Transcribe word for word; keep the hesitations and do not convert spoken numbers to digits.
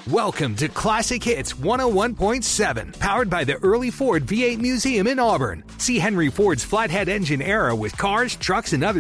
Welcome to Classic Hits one oh one point seven, powered by the Early Ford V eight Museum in Auburn. See Henry Ford's flathead engine era with cars, trucks, and other